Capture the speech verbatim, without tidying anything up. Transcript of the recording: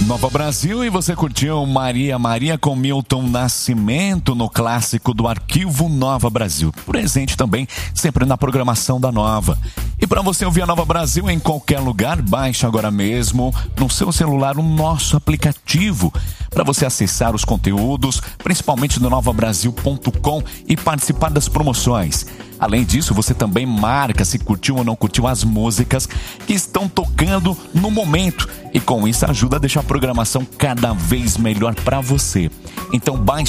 Nova Brasil, e você curtiu Maria Maria com Milton Nascimento no clássico do Arquivo Nova Brasil. Presente também sempre na programação da Nova. E para você ouvir a Nova Brasil em qualquer lugar, baixe agora mesmo no seu celular o nosso aplicativo para você acessar os conteúdos, principalmente no nova brasil ponto com, e participar das promoções. Além disso, você também marca se curtiu ou não curtiu as músicas que estão tocando no momento. E com isso ajuda a deixar a programação cada vez melhor para você. Então baixe